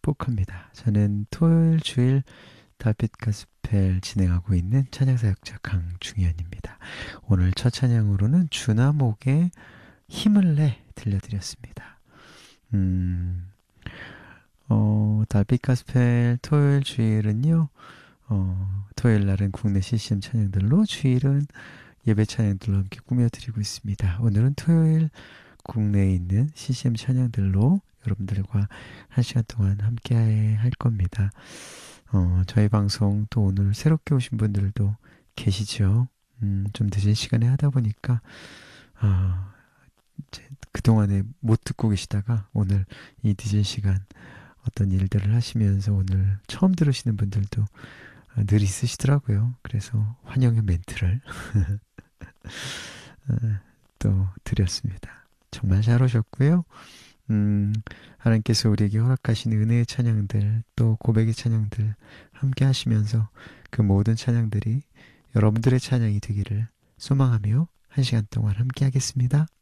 축복합니다. 저는 토요일 주일 달빛 가스펠 진행하고 있는 찬양사역자 강중현입니다. 오늘 첫 찬양으로는 주나목의 힘을 내 들려드렸습니다. 달빛 가스펠 토요일 주일은요, 토요일 날은 국내 CCM 찬양들로, 주일은 예배 찬양들로 함께 꾸며드리고 있습니다. 오늘은 토요일 국내에 있는 CCM 찬양들로 여러분들과 한 시간 동안 함께 할 겁니다. 저희 방송 또 오늘 새롭게 오신 분들도 계시죠. 좀 늦은 시간에 하다 보니까, 이제 그동안에 못 듣고 계시다가 오늘 이 늦은 시간 어떤 일들을 하시면서 오늘 처음 들으시는 분들도 늘 있으시더라고요. 그래서 환영의 멘트를 또 드렸습니다. 정말 잘 오셨고요. 하나님께서 우리에게 허락하신 은혜의 찬양들, 또 고백의 찬양들 함께 하시면서 그 모든 찬양들이 여러분들의 찬양이 되기를 소망하며 한 시간 동안 함께 하겠습니다.